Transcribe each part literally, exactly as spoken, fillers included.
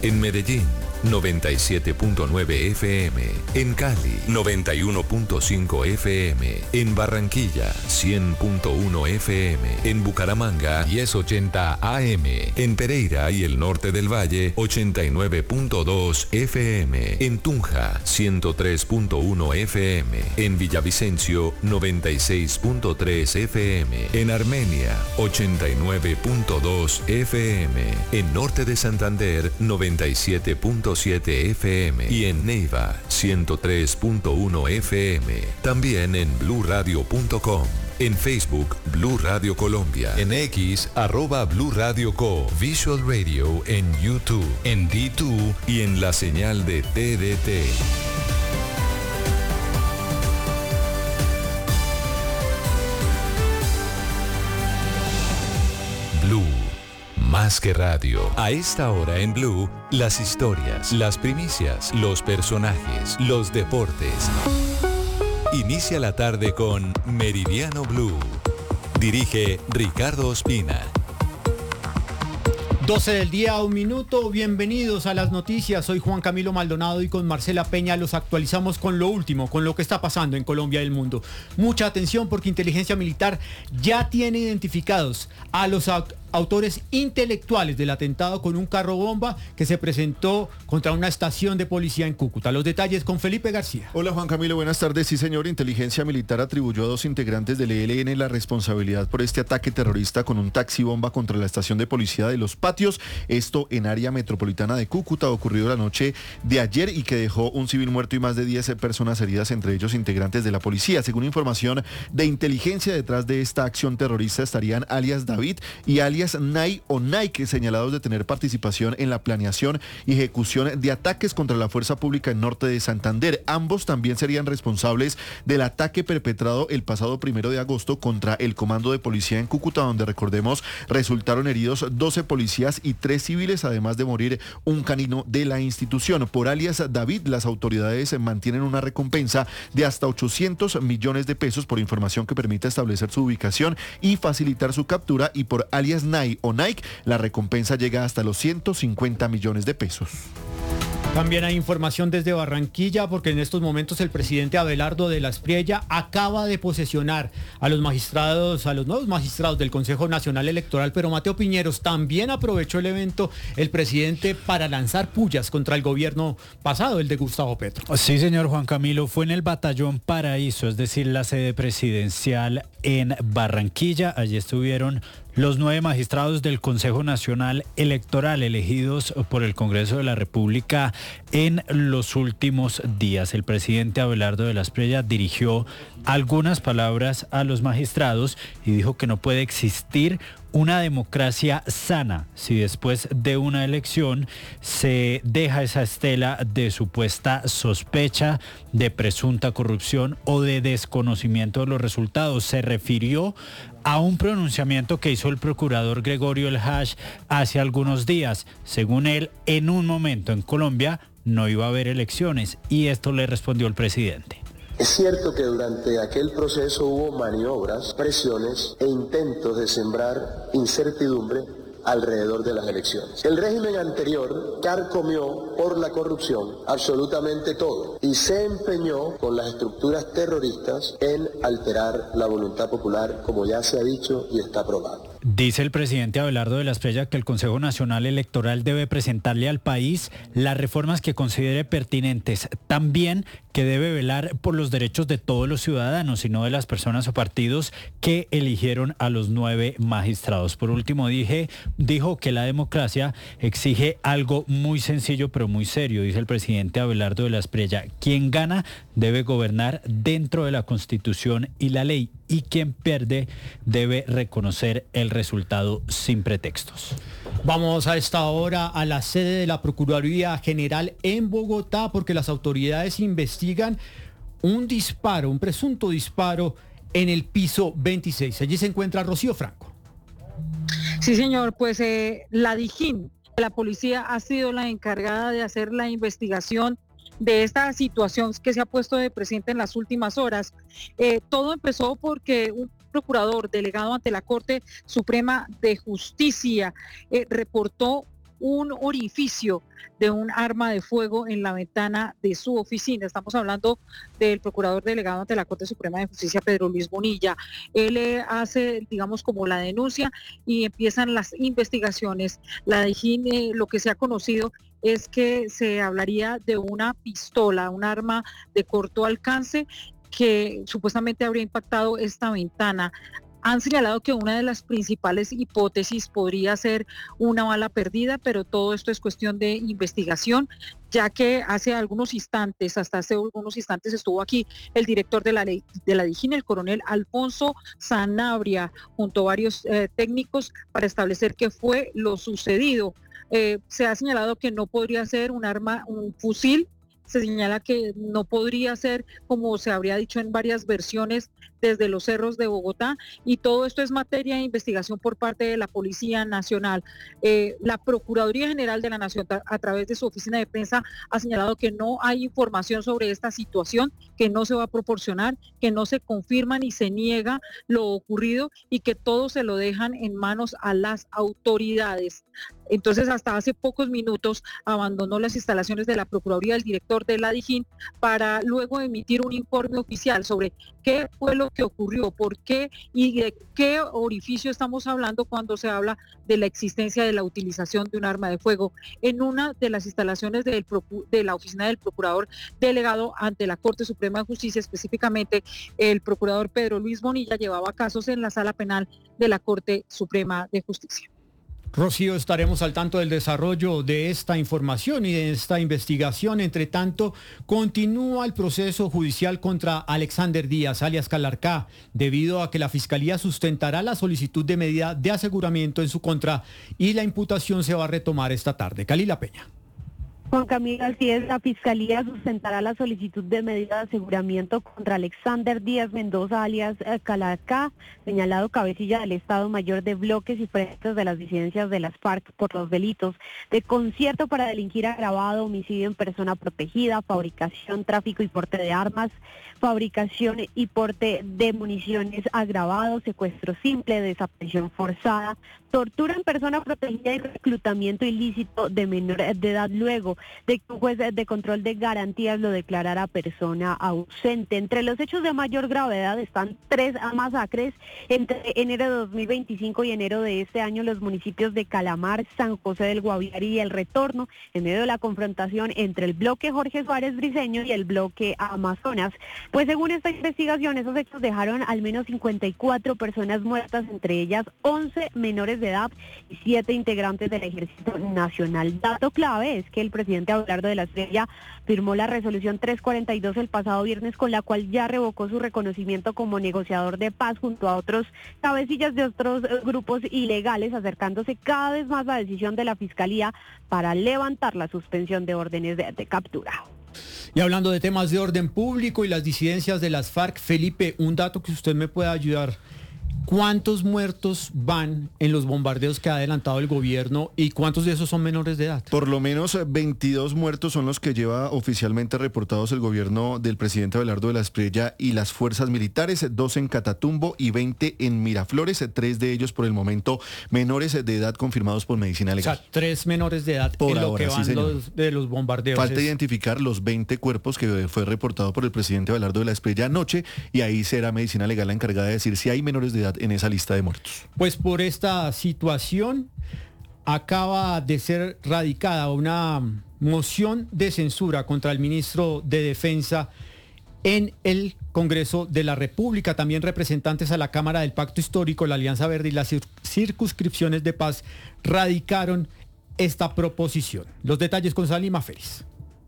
En Medellín, noventa y siete punto nueve F M. En Cali, noventa y uno punto cinco F M. En Barranquilla, cien punto uno F M. En Bucaramanga, mil ochenta A M. En Pereira y el norte del Valle, ochenta y nueve punto dos F M. En Tunja, ciento tres punto uno F M. En Villavicencio, noventa y seis punto tres F M. En Armenia, ochenta y nueve punto dos F M. En Norte de Santander, noventa y siete punto siete F M. Y en Neiva, ciento tres punto uno F M. También en blue radio punto com. En Facebook, Blue Radio Colombia. En X, arroba Blue Radio Co. Visual Radio en YouTube. En D dos y en la señal de T D T. Blue, más que radio. A esta hora en Blue, las historias, las primicias, los personajes, los deportes. Inicia la tarde con Meridiano Blue. Dirige Ricardo Ospina. doce del día, un minuto. Bienvenidos a las noticias. Soy Juan Camilo Maldonado y con Marcela Peña los actualizamos con lo último, con lo que está pasando en Colombia y el mundo. Mucha atención porque Inteligencia Militar ya tiene identificados a los autores intelectuales del atentado con un carro bomba que se presentó contra una estación de policía en Cúcuta. Los detalles con Felipe García. Hola Juan Camilo, buenas tardes. Sí señor, Inteligencia Militar atribuyó a dos integrantes del E L N la responsabilidad por este ataque terrorista con un taxi bomba contra la estación de policía de Los Patios, esto en área metropolitana de Cúcuta, ocurrido la noche de ayer y que dejó un civil muerto y más de diez personas heridas, entre ellos integrantes de la policía. Según información de inteligencia, detrás de esta acción terrorista estarían alias David y alias Nay o Nike, señalados de tener participación en la planeación y ejecución de ataques contra la fuerza pública en norte de Santander. Ambos también serían responsables del ataque perpetrado el pasado primero de agosto contra el comando de policía en Cúcuta, donde, recordemos, resultaron heridos doce policías y tres civiles, además de morir un canino de la institución. Por alias David, las autoridades mantienen una recompensa de hasta ochocientos millones de pesos por información que permita establecer su ubicación y facilitar su captura, y por alias Nay o Nike, la recompensa llega hasta los ciento cincuenta millones de pesos. También hay información desde Barranquilla porque en estos momentos el presidente Abelardo de la Espriella acaba de posesionar a los magistrados, a los nuevos magistrados del Consejo Nacional Electoral, pero Mateo Piñeros también aprovechó el evento, el presidente, para lanzar pullas contra el gobierno pasado, el de Gustavo Petro. Sí, señor Juan Camilo, fue en el Batallón Paraíso, es decir, la sede presidencial en Barranquilla. Allí estuvieron los nueve magistrados del Consejo Nacional Electoral elegidos por el Congreso de la República en los últimos días. El presidente Abelardo de la Espriella dirigió algunas palabras a los magistrados y dijo que no puede existir una democracia sana si después de una elección se deja esa estela de supuesta sospecha, de presunta corrupción o de desconocimiento de los resultados. Se refirió a un pronunciamiento que hizo el procurador Gregorio El Hash hace algunos días. Según él, en un momento en Colombia no iba a haber elecciones, y esto le respondió el presidente. Es cierto que durante aquel proceso hubo maniobras, presiones e intentos de sembrar incertidumbre alrededor de las elecciones. El régimen anterior carcomió por la corrupción absolutamente todo y se empeñó con las estructuras terroristas en alterar la voluntad popular, como ya se ha dicho y está probado. Dice el presidente Abelardo de la Espriella que el Consejo Nacional Electoral debe presentarle al país las reformas que considere pertinentes. También que debe velar por los derechos de todos los ciudadanos y no de las personas o partidos que eligieron a los nueve magistrados. Por último, dije, dijo que la democracia exige algo muy sencillo pero muy serio, dice el presidente Abelardo de la Espriella. Quien gana debe gobernar dentro de la Constitución y la ley, y quien pierde debe reconocer el resultado sin pretextos. Vamos a esta hora a la sede de la Procuraduría General en Bogotá porque las autoridades investigan un disparo, un presunto disparo en el piso veintiséis. Allí se encuentra Rocío Franco. Sí, señor, pues eh, la Dijín, la policía, ha sido la encargada de hacer la investigación de esta situación que se ha puesto de presente en las últimas horas. Eh, todo empezó porque un procurador delegado ante la Corte Suprema de Justicia eh, reportó un orificio de un arma de fuego en la ventana de su oficina. Estamos hablando del procurador delegado ante la Corte Suprema de Justicia, Pedro Luis Bonilla. Él eh, hace, digamos, como la denuncia y empiezan las investigaciones. La DIJÍN, eh, lo que se ha conocido es que se hablaría de una pistola, un arma de corto alcance que supuestamente habría impactado esta ventana. Han señalado que una de las principales hipótesis podría ser una bala perdida, pero todo esto es cuestión de investigación, ya que hace algunos instantes, hasta hace algunos instantes estuvo aquí el director de la, de la DIJÍN, el coronel Alfonso Sanabria, junto a varios eh, técnicos para establecer qué fue lo sucedido. Eh, se ha señalado que no podría ser un arma, un fusil. Se señala que no podría ser, como se habría dicho en varias versiones, desde los cerros de Bogotá, y todo esto es materia de investigación por parte de la Policía Nacional. Eh, la Procuraduría General de la Nación, a través de su oficina de prensa, ha señalado que no hay información sobre esta situación, que no se va a proporcionar, que no se confirma ni se niega lo ocurrido y que todo se lo dejan en manos a las autoridades. Entonces, hasta hace pocos minutos abandonó las instalaciones de la Procuraduría el director de la DIJÍN para luego emitir un informe oficial sobre qué fue lo que ocurrió, por qué y de qué orificio estamos hablando cuando se habla de la existencia de la utilización de un arma de fuego en una de las instalaciones del, de la oficina del procurador delegado ante la Corte Suprema de Justicia. Específicamente, el procurador Pedro Luis Bonilla llevaba casos en la Sala Penal de la Corte Suprema de Justicia. Rocío, estaremos al tanto del desarrollo de esta información y de esta investigación. Entre tanto, continúa el proceso judicial contra Alexander Díaz, alias Calarcá, debido a que la Fiscalía sustentará la solicitud de medida de aseguramiento en su contra y la imputación se va a retomar esta tarde. Kalila Peña. Juan Camilo, así es, la Fiscalía sustentará la solicitud de medida de aseguramiento contra Alexander Díaz Mendoza, alias Calarcá, señalado cabecilla del Estado Mayor de bloques y frentes de las disidencias de las FARC por los delitos de concierto para delinquir agravado, homicidio en persona protegida, fabricación, tráfico y porte de armas, fabricación y porte de municiones agravado, secuestro simple, desaparición forzada, tortura en persona protegida y reclutamiento ilícito de menor de edad luego de que un juez de control de garantías lo declarara persona ausente. Entre los hechos de mayor gravedad están tres masacres entre enero de dos mil veinticinco y enero de este año en los municipios de Calamar, San José del Guaviare y El Retorno, en medio de la confrontación entre el bloque Jorge Suárez Briceño y el bloque Amazonas. Pues según esta investigación, esos hechos dejaron al menos cincuenta y cuatro personas muertas, entre ellas once menores de edad y siete integrantes del Ejército Nacional. Dato clave es que el presidente Abelardo de la Espriella firmó la resolución trescientos cuarenta y dos el pasado viernes, con la cual ya revocó su reconocimiento como negociador de paz junto a otros cabecillas de otros grupos ilegales, acercándose cada vez más a la decisión de la Fiscalía para levantar la suspensión de órdenes de, de captura. Y hablando de temas de orden público y las disidencias de las FARC, Felipe, un dato que usted me pueda ayudar. ¿Cuántos muertos van en los bombardeos que ha adelantado el gobierno y cuántos de esos son menores de edad? Por lo menos veintidós muertos son los que lleva oficialmente reportados el gobierno del presidente Abelardo de la Espriella y las fuerzas militares, dos en Catatumbo y veinte en Miraflores, tres de ellos por el momento menores de edad confirmados por Medicina Legal. O sea, tres menores de edad por en lo ahora, que van sí, los, de los bombardeos. Falta es... identificar los veinte cuerpos que fue reportado por el presidente Abelardo de la Espriella anoche, y ahí será Medicina Legal la encargada de decir si hay menores de edad en esa lista de muertos. Pues por esta situación acaba de ser radicada una moción de censura contra el ministro de Defensa en el Congreso de la República. También representantes a la Cámara del Pacto Histórico, la Alianza Verde y las circunscripciones de paz radicaron esta proposición. Los detalles con Salima Félix.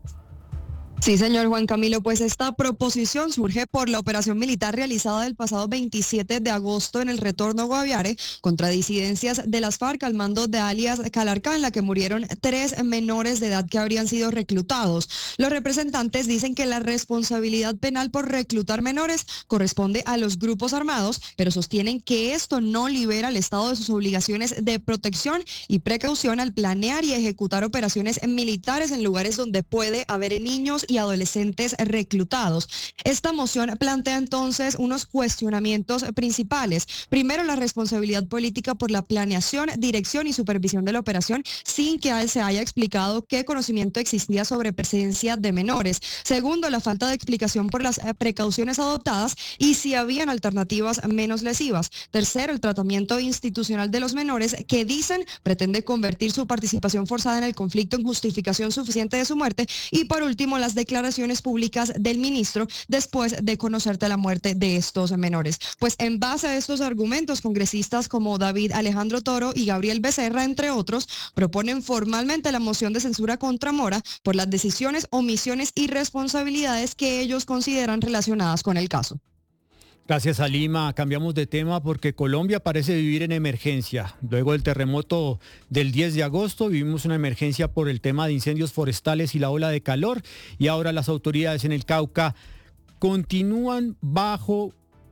Sí, señor Juan Camilo, pues esta proposición surge por la operación militar realizada el pasado veintisiete de agosto en el Retorno Guaviare contra disidencias de las FARC al mando de alias Calarcá, en la que murieron tres menores de edad que habrían sido reclutados. Los representantes dicen que la responsabilidad penal por reclutar menores corresponde a los grupos armados, pero sostienen que esto no libera al Estado de sus obligaciones de protección y precaución al planear y ejecutar operaciones militares en lugares donde puede haber niños y y adolescentes reclutados. Esta moción plantea entonces unos cuestionamientos principales. Primero, la responsabilidad política por la planeación, dirección y supervisión de la operación sin que se haya explicado qué conocimiento existía sobre presencia de menores. Segundo, la falta de explicación por las precauciones adoptadas y si habían alternativas menos lesivas. Tercero, el tratamiento institucional de los menores que dicen pretende convertir su participación forzada en el conflicto en justificación suficiente de su muerte. Y por último, las declaraciones públicas del ministro después de conocerte la muerte de estos menores. Pues en base a estos argumentos, congresistas como David Alejandro Toro y Gabriel Becerra, entre otros, proponen formalmente la moción de censura contra Mora por las decisiones, omisiones y responsabilidades que ellos consideran relacionadas con el caso. Gracias, Alima. Cambiamos de tema porque Colombia parece vivir en emergencia. Luego del terremoto del diez de agosto vivimos una emergencia por el tema de incendios forestales y la ola de calor, y ahora las autoridades en el Cauca continúan bajo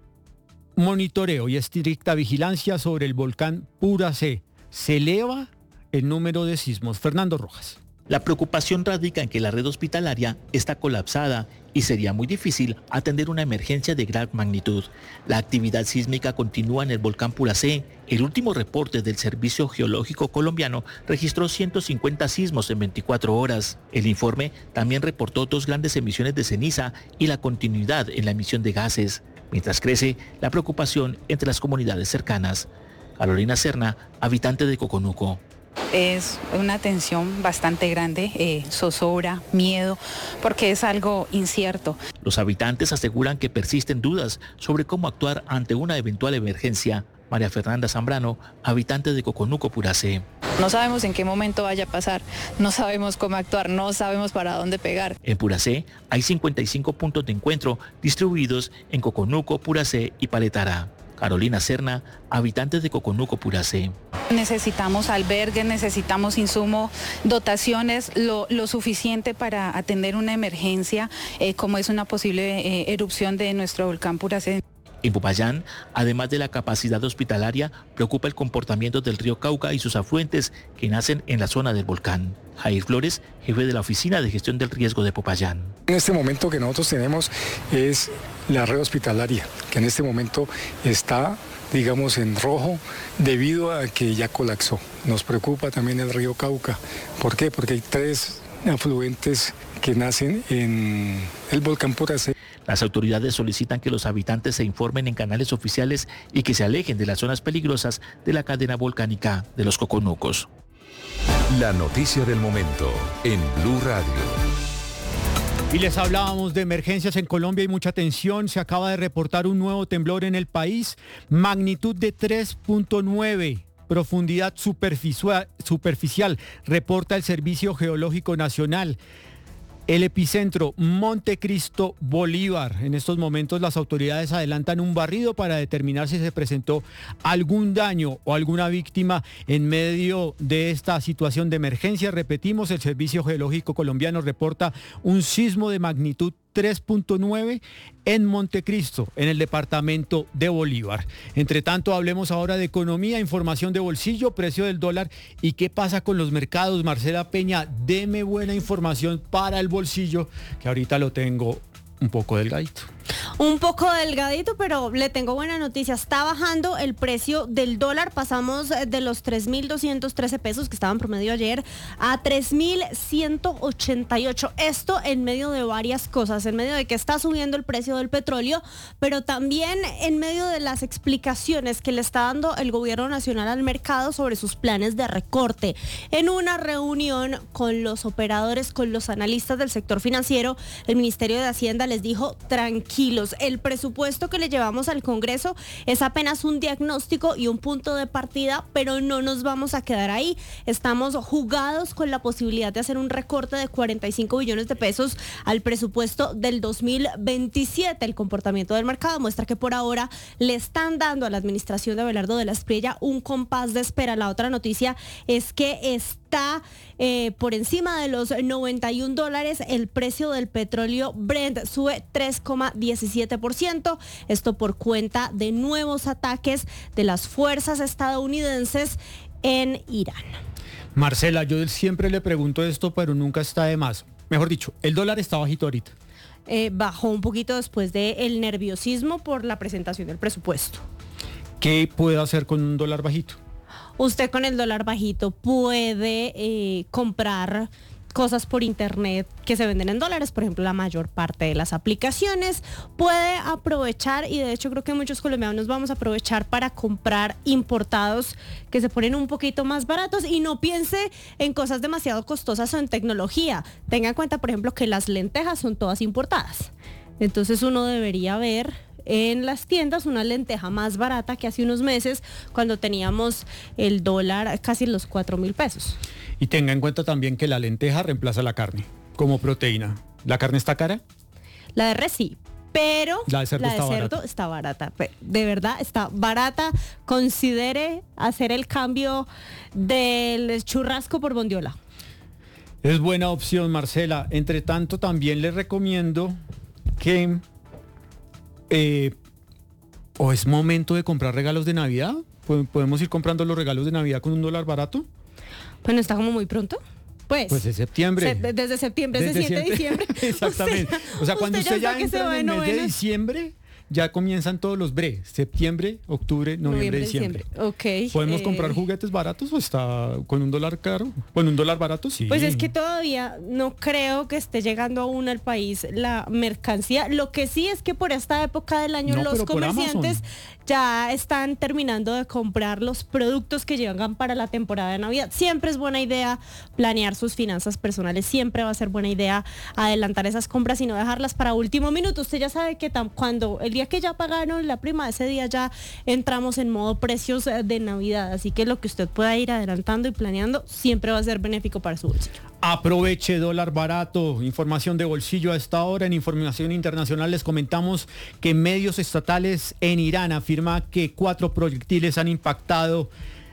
monitoreo y estricta vigilancia sobre el volcán Puracé. Se eleva el número de sismos. Fernando Rojas. La preocupación radica en que la red hospitalaria está colapsada y sería muy difícil atender una emergencia de gran magnitud. La actividad sísmica continúa en el volcán Puracé. El último reporte del Servicio Geológico Colombiano registró ciento cincuenta sismos en veinticuatro horas. El informe también reportó dos grandes emisiones de ceniza y la continuidad en la emisión de gases, mientras crece la preocupación entre las comunidades cercanas. Carolina Serna, habitante de Coconuco. Es una tensión bastante grande, eh, zozobra, miedo, porque es algo incierto. Los habitantes aseguran que persisten dudas sobre cómo actuar ante una eventual emergencia. María Fernanda Zambrano, habitante de Coconuco, Puracé. No sabemos en qué momento vaya a pasar, no sabemos cómo actuar, no sabemos para dónde pegar. En Puracé hay cincuenta y cinco puntos de encuentro distribuidos en Coconuco, Puracé y Paletara. Carolina Serna, habitante de Coconuco, Puracé. Necesitamos albergues, necesitamos insumo, dotaciones, lo, lo suficiente para atender una emergencia, eh, como es una posible eh, erupción de nuestro volcán Puracé. En Popayán, además de la capacidad hospitalaria, preocupa el comportamiento del río Cauca y sus afluentes que nacen en la zona del volcán. Jair Flores, jefe de la Oficina de Gestión del Riesgo de Popayán. En este momento que nosotros tenemos es la red hospitalaria, que en este momento está, digamos, en rojo debido a que ya colapsó. Nos preocupa también el río Cauca. ¿Por qué? Porque hay tres afluentes que nacen en el volcán Puracé. Las autoridades solicitan que los habitantes se informen en canales oficiales y que se alejen de las zonas peligrosas de la cadena volcánica de los Coconucos. La noticia del momento en Blue Radio. Y les hablábamos de emergencias en Colombia y mucha tensión. Se acaba de reportar un nuevo temblor en el país, magnitud de tres punto nueve. Profundidad superficial, superficial, reporta el Servicio Geológico Nacional. El epicentro, Montecristo, Bolívar. En estos momentos las autoridades adelantan un barrido para determinar si se presentó algún daño o alguna víctima en medio de esta situación de emergencia. Repetimos, el Servicio Geológico Colombiano reporta un sismo de magnitud tres punto nueve en Montecristo, en el departamento de Bolívar. Entre tanto, hablemos ahora de economía, información de bolsillo, precio del dólar y qué pasa con los mercados. Marcela Peña, deme buena información para el bolsillo, que ahorita lo tengo un poco delgadito. Un poco delgadito, pero le tengo buena noticia. Está bajando el precio del dólar. Pasamos de los tres mil doscientos trece pesos que estaban promedio ayer a tres mil ciento ochenta y ocho. Esto en medio de varias cosas, en medio de que está subiendo el precio del petróleo, pero también en medio de las explicaciones que le está dando el gobierno nacional al mercado sobre sus planes de recorte. En una reunión con los operadores, con los analistas del sector financiero, el Ministerio de Hacienda les dijo: tranquilos, el presupuesto que le llevamos al Congreso es apenas un diagnóstico y un punto de partida, pero no nos vamos a quedar ahí. Estamos jugados con la posibilidad de hacer un recorte de cuarenta y cinco billones de pesos al presupuesto del dos mil veintisiete. El comportamiento del mercado muestra que por ahora le están dando a la administración de Abelardo de la Espriella un compás de espera. La otra noticia es que está eh, por encima de los noventa y un dólares. El precio del petróleo Brent sube tres coma diecisiete por ciento. Esto por cuenta de nuevos ataques de las fuerzas estadounidenses en Irán. Marcela, yo siempre le pregunto esto, pero nunca está de más. mejor dicho, el dólar está bajito ahorita. Eh, bajó un poquito después del nerviosismo por la presentación del presupuesto. ¿Qué puede hacer con un dólar bajito? Usted con el dólar bajito puede eh, comprar cosas por internet que se venden en dólares, por ejemplo, la mayor parte de las aplicaciones. Puede aprovechar, y de hecho creo que muchos colombianos vamos a aprovechar para comprar importados que se ponen un poquito más baratos, y no piense en cosas demasiado costosas o en tecnología. Tenga en cuenta, por ejemplo, que las lentejas son todas importadas. Entonces uno debería ver en las tiendas una lenteja más barata que hace unos meses, cuando teníamos el dólar casi los cuatro mil pesos. Y tenga en cuenta también que la lenteja reemplaza la carne como proteína. ¿La carne está cara? La de res sí, pero la de cerdo, la de está, cerdo barata. está barata. De verdad está barata. Considere hacer el cambio del churrasco por bondiola. Es buena opción, Marcela. Entre tanto, también les recomiendo que eh, o es momento de comprar regalos de Navidad. ¿Podemos ir comprando los regalos de Navidad con un dólar barato? Bueno, está como muy pronto. Pues, pues es septiembre. Se, desde septiembre, desde, desde siete de diciembre. Exactamente. Usted, o sea, cuando usted, usted ya, ya entra en el mes de diciembre, ya comienzan todos los bre. Septiembre, octubre, noviembre, noviembre diciembre. diciembre. Okay. ¿Podemos eh... comprar juguetes baratos o está con un dólar caro? Con un dólar barato, sí. Pues es que todavía no creo que esté llegando aún al país la mercancía. Lo que sí es que por esta época del año no, los comerciantes ya están terminando de comprar los productos que llegan para la temporada de Navidad. Siempre es buena idea planear sus finanzas personales, siempre va a ser buena idea adelantar esas compras y no dejarlas para último minuto. Usted ya sabe que tam- cuando el día que ya pagaron la prima, ese día ya entramos en modo precios de Navidad, así que lo que usted pueda ir adelantando y planeando siempre va a ser benéfico para su bolsillo. Aproveche dólar barato. Información de bolsillo a esta hora. En información internacional les comentamos que medios estatales en Irán afirma que cuatro proyectiles han impactado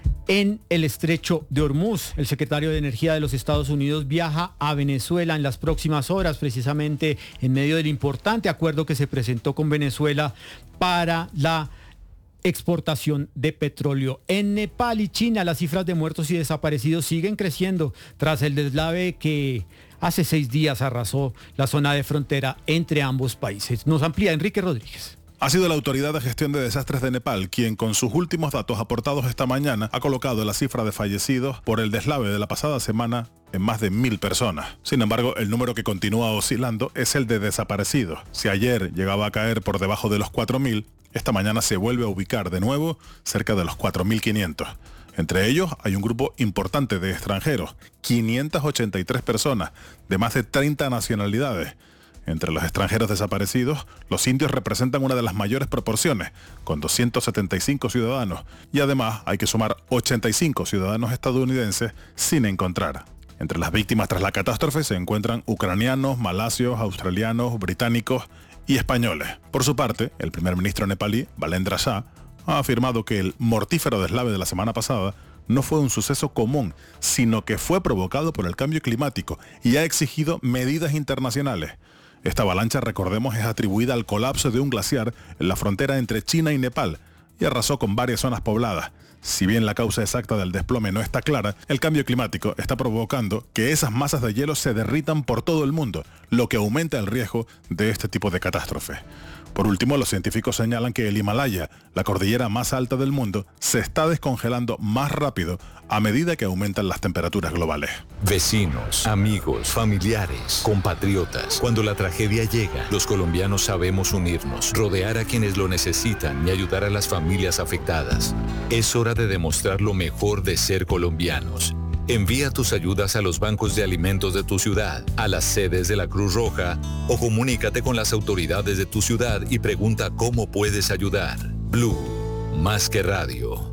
en el estrecho de Hormuz. El secretario de Energía de los Estados Unidos viaja a Venezuela en las próximas horas, precisamente en medio del importante acuerdo que se presentó con Venezuela para la exportación de petróleo. En Nepal y China las cifras de muertos y desaparecidos siguen creciendo tras el deslave que hace seis días arrasó la zona de frontera entre ambos países. Nos amplía Enrique Rodríguez. Ha sido la Autoridad de Gestión de Desastres de Nepal quien, con sus últimos datos aportados esta mañana, ha colocado la cifra de fallecidos por el deslave de la pasada semana en más de mil personas. Sin embargo, el número que continúa oscilando es el de desaparecidos. Si ayer llegaba a caer por debajo de los cuatro mil, esta mañana se vuelve a ubicar de nuevo cerca de los cuatro mil quinientos. Entre ellos hay un grupo importante de extranjeros, quinientas ochenta y tres personas de más de treinta nacionalidades. Entre los extranjeros desaparecidos, los indios representan una de las mayores proporciones, con doscientos setenta y cinco ciudadanos, y además hay que sumar ochenta y cinco ciudadanos estadounidenses sin encontrar. Entre las víctimas tras la catástrofe se encuentran ucranianos, malasios, australianos, británicos y españoles. Por su parte, el primer ministro nepalí, Balendra Shah, ha afirmado que el mortífero deslave de la semana pasada no fue un suceso común, sino que fue provocado por el cambio climático y ha exigido medidas internacionales. Esta avalancha, recordemos, es atribuida al colapso de un glaciar en la frontera entre China y Nepal y arrasó con varias zonas pobladas. Si bien la causa exacta del desplome no está clara, el cambio climático está provocando que esas masas de hielo se derritan por todo el mundo, lo que aumenta el riesgo de este tipo de catástrofes. Por último, los científicos señalan que el Himalaya, la cordillera más alta del mundo, se está descongelando más rápido a medida que aumentan las temperaturas globales. Vecinos, amigos, familiares, compatriotas. Cuando la tragedia llega, los colombianos sabemos unirnos, rodear a quienes lo necesitan y ayudar a las familias afectadas. Es hora de demostrar lo mejor de ser colombianos. Envía tus ayudas a los bancos de alimentos de tu ciudad, a las sedes de la Cruz Roja o comunícate con las autoridades de tu ciudad y pregunta cómo puedes ayudar. Blue, más que radio.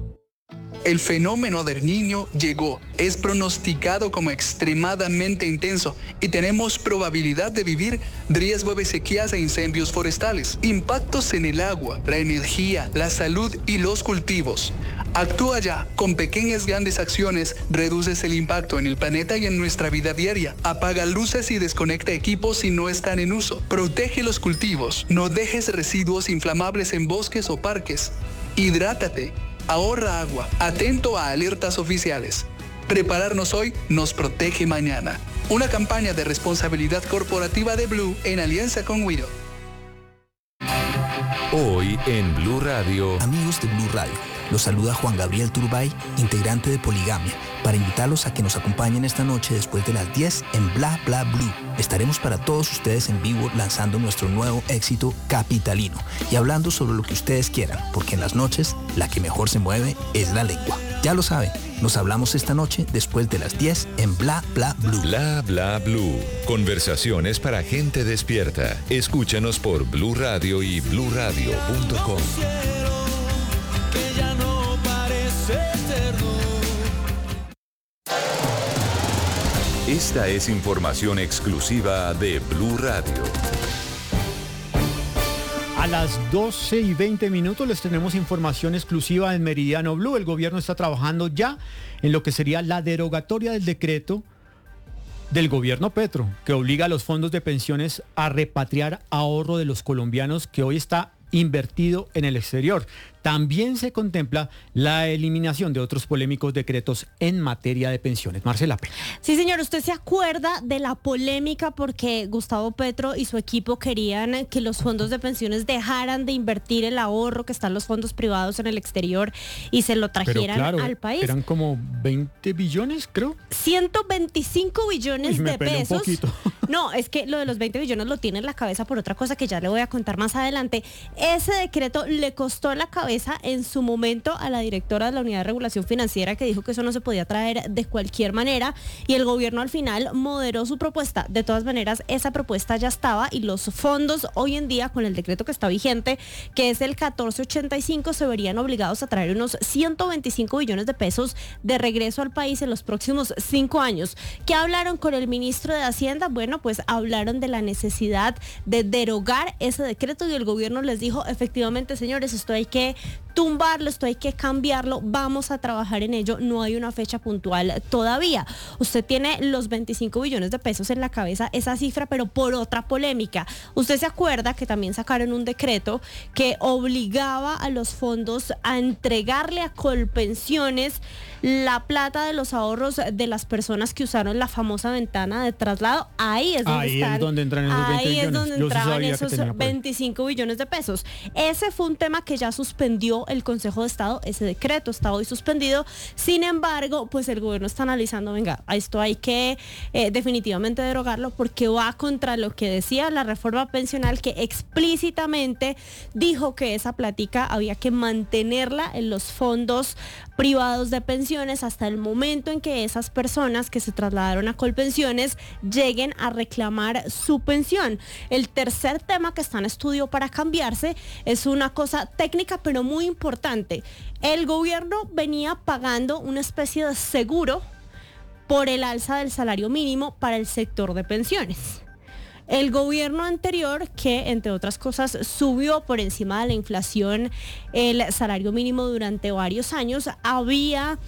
El fenómeno del Niño llegó, es pronosticado como extremadamente intenso y tenemos probabilidad de vivir riesgo de sequías e incendios forestales, impactos en el agua, la energía, la salud y los cultivos. Actúa ya, con pequeñas grandes acciones reduces el impacto en el planeta y en nuestra vida diaria. Apaga luces y desconecta equipos si no están en uso. Protege los cultivos, no dejes residuos inflamables en bosques o parques. Hidrátate. Ahorra agua, atento a alertas oficiales. Prepararnos hoy nos protege mañana. Una campaña de responsabilidad corporativa de Blue en alianza con Widow. Hoy en Blue Radio. Amigos de Blue Radio, los saluda Juan Gabriel Turbay, integrante de Poligamia, para invitarlos a que nos acompañen esta noche después de las diez en Bla Bla Blue. Estaremos para todos ustedes en vivo lanzando nuestro nuevo éxito Capitalino y hablando sobre lo que ustedes quieran, porque en las noches la que mejor se mueve es la lengua. Ya lo saben, nos hablamos esta noche después de las diez en Bla Bla Blue. Bla Bla Blue. Conversaciones para gente despierta. Escúchanos por Blue Radio y blue radio punto com. Esta es información exclusiva de Blue Radio. A las doce y veinte minutos les tenemos información exclusiva en Meridiano Blue. El gobierno está trabajando ya en lo que sería la derogatoria del decreto del gobierno Petro, que obliga a los fondos de pensiones a repatriar ahorro de los colombianos que hoy está invertido en el exterior. También se contempla la eliminación de otros polémicos decretos en materia de pensiones. Marcela Peña. Sí, señor, ¿usted se acuerda de la polémica porque Gustavo Petro y su equipo querían que los fondos de pensiones dejaran de invertir el ahorro que están los fondos privados en el exterior y se lo trajeran Pero claro, al país? Eran como veinte billones, creo. ciento veinticinco billones Uy, me de peleé un pesos. poquito. No, es que lo de los veinte billones lo tiene en la cabeza por otra cosa que ya le voy a contar más adelante. Ese decreto le costó la cabeza en su momento a la directora de la Unidad de Regulación Financiera, que dijo que eso no se podía traer de cualquier manera, y el gobierno al final moderó su propuesta. De todas maneras, esa propuesta ya estaba y los fondos hoy en día, con el decreto que está vigente, que es el catorce ochenta y cinco, se verían obligados a traer unos ciento veinticinco billones de pesos de regreso al país en los próximos cinco años. ¿Qué hablaron con el ministro de Hacienda? Bueno, pues hablaron de la necesidad de derogar ese decreto y el gobierno les dijo, efectivamente, señores, esto hay que tumbarlo, esto hay que cambiarlo, vamos a trabajar en ello, no hay una fecha puntual todavía. Usted tiene los veinticinco billones de pesos en la cabeza, esa cifra, pero por otra polémica. Usted se acuerda que también sacaron un decreto que obligaba a los fondos a entregarle a Colpensiones la plata de los ahorros de las personas que usaron la famosa ventana de traslado. Ahí es donde ahí están, es donde entran esos veinte ahí billones. es donde Yo entraban sí esos veinticinco billones de pesos. Ese fue un tema que ya suspendió el Consejo de Estado, ese decreto está hoy suspendido. Sin embargo, pues el gobierno está analizando, venga, a esto hay que eh, definitivamente derogarlo porque va contra lo que decía la reforma pensional, que explícitamente dijo que esa plática había que mantenerla en los fondos privados de pensiones hasta el momento en que esas personas que se trasladaron a Colpensiones lleguen a reclamar su pensión. El tercer tema que está en estudio para cambiarse es una cosa técnica pero muy importante. El gobierno venía pagando una especie de seguro por el alza del salario mínimo para el sector de pensiones. El gobierno anterior, que entre otras cosas subió por encima de la inflación el salario mínimo durante varios años, había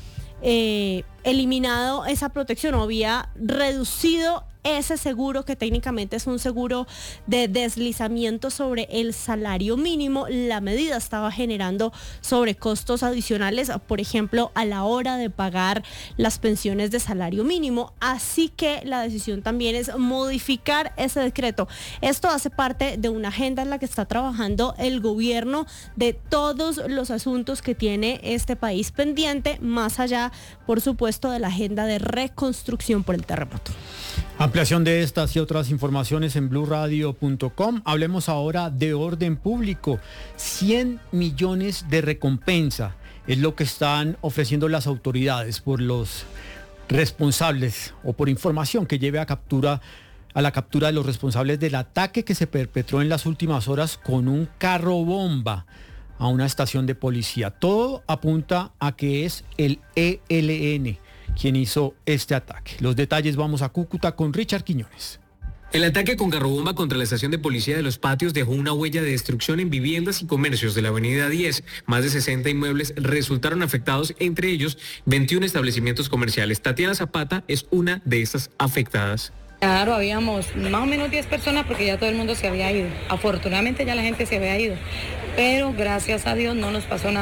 eh, eliminado esa protección o había reducido ese seguro, que técnicamente es un seguro de deslizamiento sobre el salario mínimo. La medida estaba generando sobrecostos adicionales, por ejemplo, a la hora de pagar las pensiones de salario mínimo. Así que la decisión también es modificar ese decreto. Esto hace parte de una agenda en la que está trabajando el gobierno de todos los asuntos que tiene este país pendiente, más allá, por supuesto, de la agenda de reconstrucción por el terremoto. Ampliación de estas y otras informaciones en blue radio punto com. Hablemos ahora de orden público. cien millones de recompensa es lo que están ofreciendo las autoridades por los responsables o por información que lleve a captura a la captura de los responsables del ataque que se perpetró en las últimas horas con un carro bomba a una estación de policía. Todo apunta a que es el E L N quien hizo este ataque. Los detalles, vamos a Cúcuta con Richard Quiñones. El ataque con carrobomba contra la estación de policía de Los Patios dejó una huella de destrucción en viviendas y comercios de la avenida diez. Más de sesenta inmuebles resultaron afectados, entre ellos veintiún establecimientos comerciales. Tatiana Zapata es una de estas afectadas. Claro, habíamos más o menos diez personas porque ya todo el mundo se había ido. Afortunadamente ya la gente se había ido, pero gracias a Dios no nos pasó nada.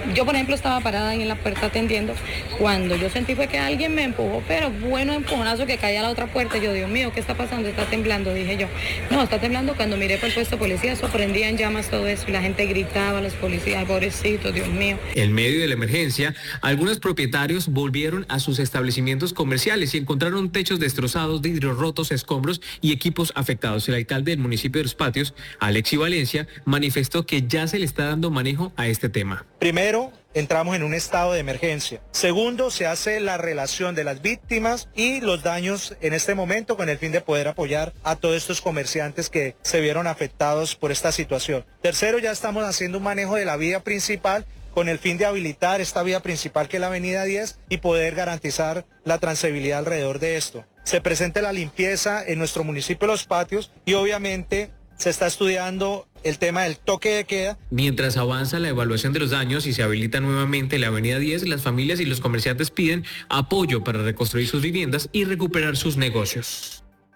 yo por ejemplo estaba parada ahí en la puerta atendiendo, cuando yo sentí fue que alguien me empujó, pero bueno empujonazo que caía a la otra puerta. Yo, Dios mío, ¿qué está pasando? Está temblando, dije yo. No, está temblando. Cuando miré por el puesto de policía, eso prendía en llamas todo eso y la gente gritaba, los policías, pobrecitos, Dios mío. En medio de la emergencia, algunos propietarios volvieron a sus establecimientos comerciales y encontraron techos destrozados, vidrios rotos, escombros y equipos afectados. El alcalde del municipio de Los Patios, Alexi Valencia, manifestó que ya se le está dando manejo a este tema. Primero, entramos en un estado de emergencia. Segundo, se hace la relación de las víctimas y los daños en este momento con el fin de poder apoyar a todos estos comerciantes que se vieron afectados por esta situación. Tercero, ya estamos haciendo un manejo de la vía principal con el fin de habilitar esta vía principal que es la avenida diez y poder garantizar la transitabilidad alrededor de esto. Se presenta la limpieza en nuestro municipio de Los Patios y obviamente se está estudiando el tema del toque de queda. Mientras avanza la evaluación de los daños y se habilita nuevamente la avenida diez, las familias y los comerciantes piden apoyo para reconstruir sus viviendas y recuperar sus negocios.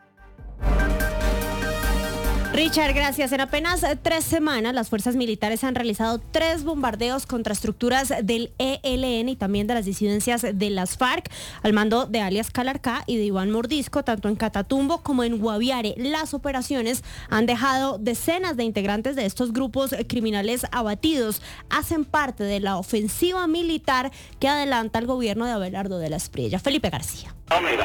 Richard, gracias. En apenas tres semanas, las fuerzas militares han realizado tres bombardeos contra estructuras del E L N y también de las disidencias de las FARC, al mando de alias Calarcá y de Iván Mordisco, tanto en Catatumbo como en Guaviare. Las operaciones han dejado decenas de integrantes de estos grupos criminales abatidos. Hacen parte de la ofensiva militar que adelanta el gobierno de Abelardo de la Espriella. Felipe García.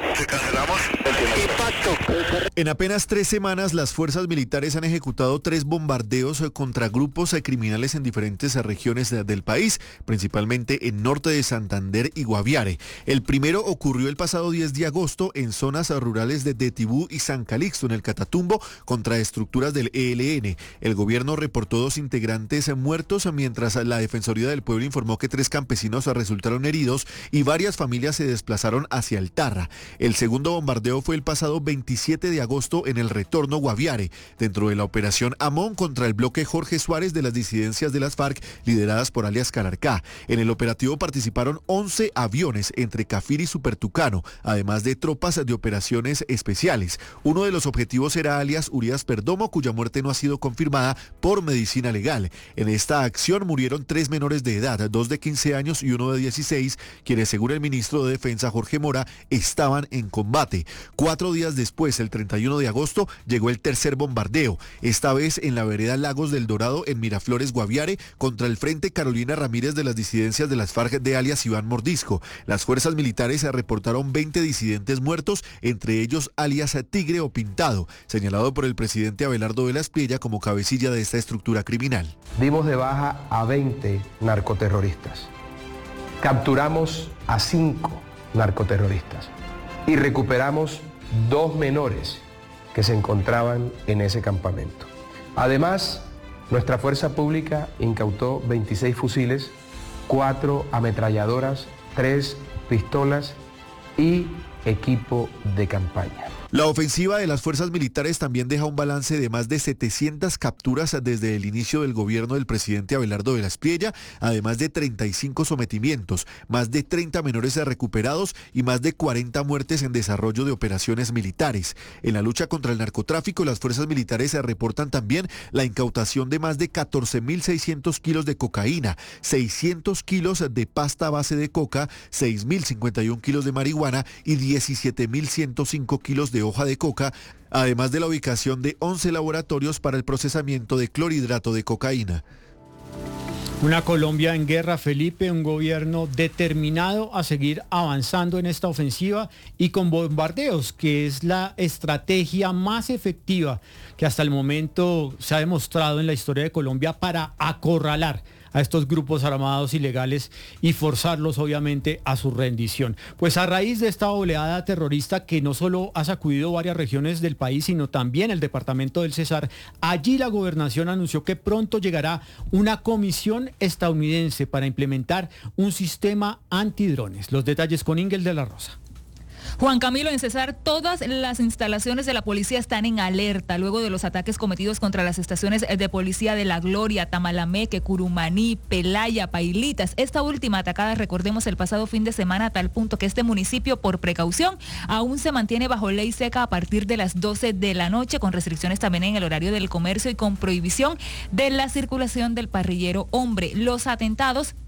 En apenas tres semanas, las fuerzas militares han ejecutado tres bombardeos contra grupos criminales en diferentes regiones del país, principalmente en norte de Santander y Guaviare. El primero ocurrió el pasado diez de agosto en zonas rurales de Detibú y San Calixto, en el Catatumbo, contra estructuras del E L N. El gobierno reportó dos integrantes muertos, mientras la Defensoría del Pueblo informó que tres campesinos resultaron heridos y varias familias se desplazaron hacia el Tarra. El segundo bombardeo fue el pasado veintisiete de agosto en el Retorno Guaviare, dentro de la operación Amón contra el bloque Jorge Suárez de las disidencias de las FARC lideradas por alias Calarcá. En el operativo participaron once aviones entre Cafir y Supertucano, además de tropas de operaciones especiales. Uno de los objetivos era alias Urias Perdomo, cuya muerte no ha sido confirmada por medicina legal. En esta acción murieron tres menores de edad, dos de quince años y uno de dieciséis, quienes, según el ministro de Defensa Jorge Mora, estaban en combate. Cuatro días después, el treinta y uno de agosto, llegó el tercer bombardeo, esta vez en la vereda Lagos del Dorado, en Miraflores, Guaviare, contra el Frente Carolina Ramírez de las disidencias de las FARC de alias Iván Mordisco. Las fuerzas militares reportaron veinte disidentes muertos, entre ellos alias Tigre o Pintado, señalado por el presidente Abelardo de la Espriella como cabecilla de esta estructura criminal. Dimos de baja a veinte narcoterroristas. Capturamos a cinco narcoterroristas y recuperamos dos menores que se encontraban en ese campamento. Además, nuestra fuerza pública incautó veintiséis fusiles, cuatro ametralladoras, tres pistolas y equipo de campaña. La ofensiva de las fuerzas militares también deja un balance de más de setecientas capturas desde el inicio del gobierno del presidente Abelardo de la Espriella, además de treinta y cinco sometimientos, más de treinta menores recuperados y más de cuarenta muertes en desarrollo de operaciones militares. En la lucha contra el narcotráfico, las fuerzas militares se reportan también la incautación de más de catorce mil seiscientos kilos de cocaína, seiscientos kilos de pasta a base de coca, seis mil cincuenta y uno kilos de marihuana y diecisiete mil ciento cinco kilos de hoja de coca, además de la ubicación de once laboratorios para el procesamiento de clorhidrato de cocaína. Una Colombia en guerra, Felipe, un gobierno determinado a seguir avanzando en esta ofensiva y con bombardeos, que es la estrategia más efectiva que hasta el momento se ha demostrado en la historia de Colombia para acorralar a estos grupos armados ilegales y forzarlos obviamente a su rendición. Pues a raíz de esta oleada terrorista que no solo ha sacudido varias regiones del país, sino también el departamento del Cesar, allí la gobernación anunció que pronto llegará una comisión estadounidense para implementar un sistema antidrones. Los detalles con Ingel de la Rosa. Juan Camilo, en Cesar, todas las instalaciones de la policía están en alerta luego de los ataques cometidos contra las estaciones de policía de La Gloria, Tamalameque, Curumaní, Pelaya, Pailitas. Esta última atacada, recordemos, el pasado fin de semana, a tal punto que este municipio, por precaución, aún se mantiene bajo ley seca a partir de las doce de la noche, con restricciones también en el horario del comercio y con prohibición de la circulación del parrillero hombre. Los atentados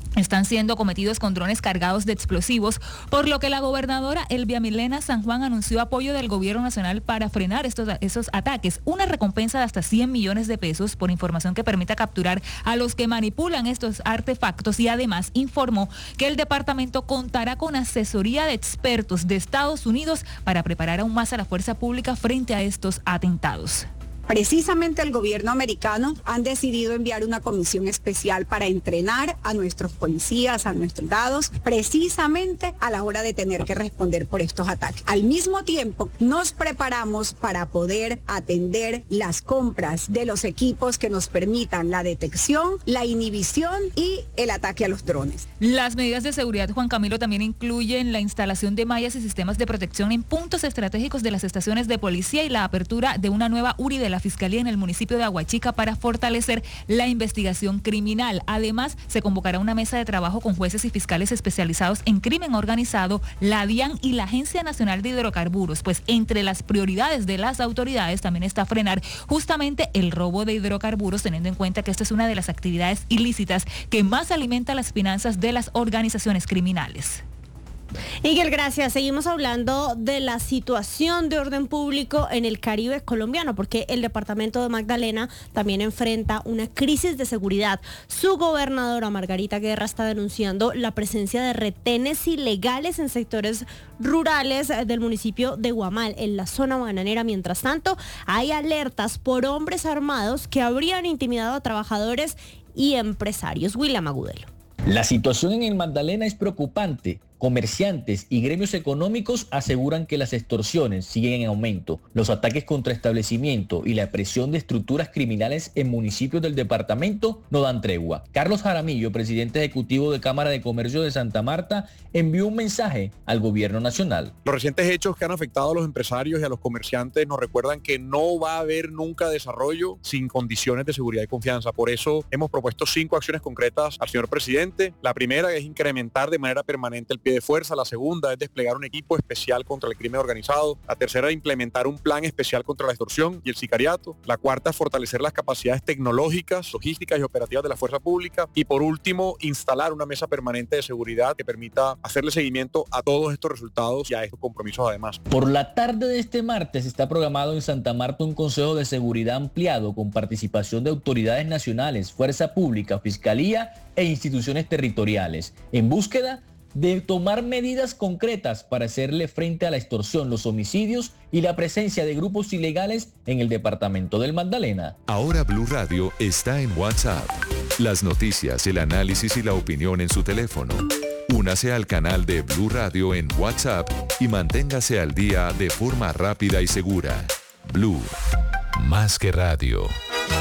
están siendo cometidos con drones cargados de explosivos, por lo que la gobernadora Elvia Milena San Juan anunció apoyo del gobierno nacional para frenar estos, esos ataques. Una recompensa de hasta cien millones de pesos por información que permita capturar a los que manipulan estos artefactos, y además informó que el departamento contará con asesoría de expertos de Estados Unidos para preparar aún más a la fuerza pública frente a estos atentados. Precisamente el gobierno americano han decidido enviar una comisión especial para entrenar a nuestros policías, a nuestros soldados, precisamente a la hora de tener que responder por estos ataques. Al mismo tiempo, nos preparamos para poder atender las compras de los equipos que nos permitan la detección, la inhibición y el ataque a los drones. Las medidas de seguridad, Juan Camilo, también incluyen la instalación de mallas y sistemas de protección en puntos estratégicos de las estaciones de policía y la apertura de una nueva U R I de la Fiscalía en el municipio de Aguachica para fortalecer la investigación criminal. Además, se convocará una mesa de trabajo con jueces y fiscales especializados en crimen organizado, la DIAN y la Agencia Nacional de Hidrocarburos, pues entre las prioridades de las autoridades también está frenar justamente el robo de hidrocarburos, teniendo en cuenta que esta es una de las actividades ilícitas que más alimenta las finanzas de las organizaciones criminales. Miguel, gracias. Seguimos hablando de la situación de orden público en el Caribe colombiano, porque el departamento de Magdalena también enfrenta una crisis de seguridad. Su gobernadora, Margarita Guerra, está denunciando la presencia de retenes ilegales en sectores rurales del municipio de Guamal, en la zona bananera. Mientras tanto, hay alertas por hombres armados que habrían intimidado a trabajadores y empresarios. William Agudelo. La situación en el Magdalena es preocupante. Comerciantes y gremios económicos aseguran que las extorsiones siguen en aumento. Los ataques contra establecimientos y la presión de estructuras criminales en municipios del departamento no dan tregua. Carlos Jaramillo, presidente ejecutivo de Cámara de Comercio de Santa Marta, envió un mensaje al gobierno nacional. Los recientes hechos que han afectado a los empresarios y a los comerciantes nos recuerdan que no va a haber nunca desarrollo sin condiciones de seguridad y confianza. Por eso hemos propuesto cinco acciones concretas al señor presidente. La primera es incrementar de manera permanente el de fuerza, la segunda es desplegar un equipo especial contra el crimen organizado, la tercera es implementar un plan especial contra la extorsión y el sicariato, la cuarta es fortalecer las capacidades tecnológicas, logísticas y operativas de la fuerza pública, y por último instalar una mesa permanente de seguridad que permita hacerle seguimiento a todos estos resultados y a estos compromisos además. Por la tarde de este martes está programado en Santa Marta un consejo de seguridad ampliado con participación de autoridades nacionales, fuerza pública, fiscalía e instituciones territoriales, en búsqueda de tomar medidas concretas para hacerle frente a la extorsión, los homicidios y la presencia de grupos ilegales en el departamento del Magdalena. Ahora Blue Radio está en WhatsApp. Las noticias, el análisis y la opinión en su teléfono. Únase al canal de Blue Radio en WhatsApp y manténgase al día de forma rápida y segura. Blue, más que radio.